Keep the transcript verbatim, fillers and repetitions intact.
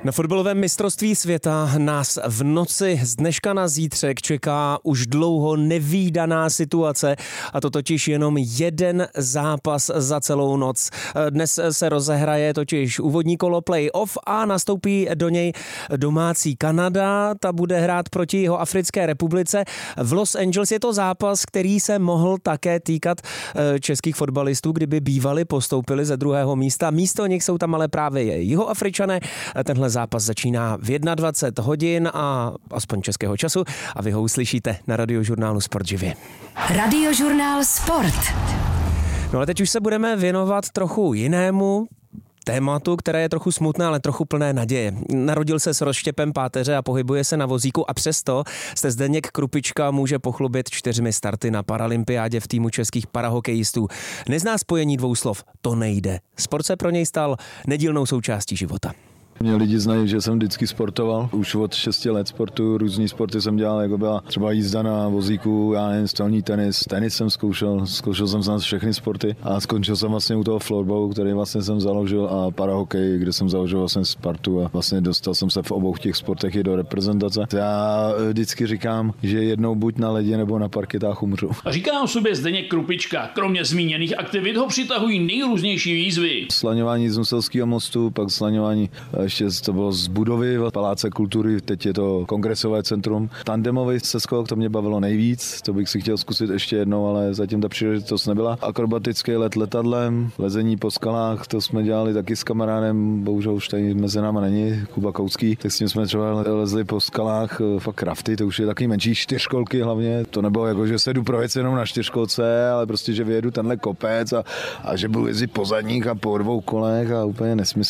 Na fotbalovém mistrovství světa nás v noci z dneška na zítřek čeká už dlouho nevídaná situace, a to totiž jenom jeden zápas za celou noc. Dnes se rozehraje totiž úvodní kolo play-off a nastoupí do něj domácí Kanada. Ta bude hrát proti Jihoafrické republice. V Los Angeles je to zápas, který se mohl také týkat českých fotbalistů, kdyby bývali postoupili ze druhého místa. Místo nich jsou tam ale právě Jihoafričané. Tenhle zápas začíná v dvacet jedna hodin a aspoň českého času a vy ho uslyšíte na Radiožurnálu Sport živě. Radiožurnál Sport. No ale teď už se budeme věnovat trochu jinému tématu, které je trochu smutné, ale trochu plné naděje. Narodil se s rozštěpem páteře a pohybuje se na vozíku a přesto se Zdeněk Krupička může pochlubit čtyřmi starty na paralympiádě v týmu českých parahokejistů. Nezná spojení dvou slov, to nejde. Sport se pro něj stal nedílnou součástí života. Mě lidi znají, že jsem vždycky sportoval. Už od šesti let sportu, různý sporty jsem dělal, jako byla třeba jízda na vozíku, já nevím, stolní tenis, tenis jsem zkoušel, zkoušel jsem znát všechny sporty a skončil jsem vlastně u toho florbalu, který vlastně jsem založil, a parahokej, kde jsem založil vlastně Spartu a vlastně dostal jsem se v obou těch sportech i do reprezentace. Já vždycky říkám, že jednou buď na ledě nebo na parketách umřu. A říká o sobě Zdeněk Krupička. Kromě zmíněných aktivit ho přitahují nejrůznější výzvy. Slaňování z Nuselského mostu, pak slaňování ještě to bylo z budovy Paláce kultury, teď je to kongresové centrum. Tandemový seskok, to mě bavilo nejvíc, to bych si chtěl zkusit ještě jednou, ale zatím ta příležitost nebyla. Akrobatický let letadlem, lezení po skalách, to jsme dělali taky s kamarádem, bohužel už tady mezi náma není, Kuba Koucký, tak s tím jsme třeba lezli po skalách, fakt rafty, to už je taky menší, čtyřkolky hlavně. To nebylo jako, že se jdu projet jenom na čtyřkolce, ale prostě, že vyjedu tenhle kopec a, a že budu jezdit po zadních a po dvou kolech a úplně nesmysl.